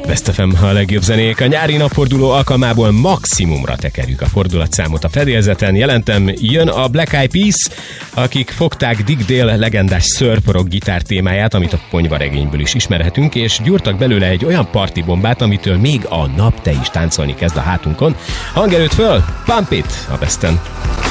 Best FM a legjobb zenék. A nyári napforduló alkalmából maximumra tekerjük a fordulatszámot a fedélzeten. Jelentem, jön a Black Eyed Peas, akik fogták Dick Dale legendás surf rock gitár témáját, amit a ponyvaregényből is ismerhetünk, és gyúrtak belőle egy olyan partibombát, amitől még a napte is táncolni kezd a hátunkon. Hangerőt föl, Pump It a Besten.